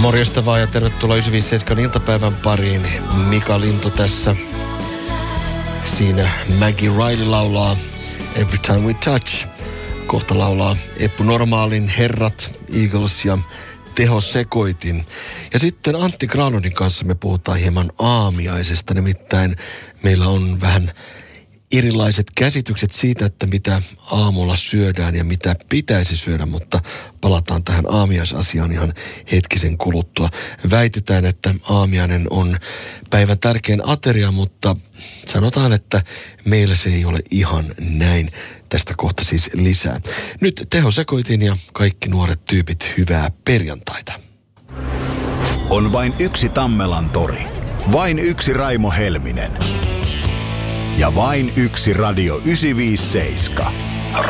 Morjesta vaan ja tervetuloa 957 iltapäivän pariin. Mika Linto tässä. Siinä Maggie Riley laulaa Every Time We Touch. Kohta laulaa Eppu Normaalin Herrat, Eagles ja Tehosekoitin. Ja sitten Antti Granlundin kanssa me puhutaan hieman aamiaisesta. Nimittäin meillä on vähän erilaiset käsitykset siitä, että mitä aamulla syödään ja mitä pitäisi syödä, mutta palataan tähän aamiaisasiaan ihan hetkisen kuluttua. Väitetään, että aamiainen on päivän tärkein ateria, mutta sanotaan, että meillä se ei ole ihan näin. Tästä kohta siis lisää. Nyt Tehosekoitin ja kaikki nuoret tyypit hyvää perjantaita. On vain yksi Tammelan tori. Vain yksi Raimo Helminen. Ja vain yksi Radio 957.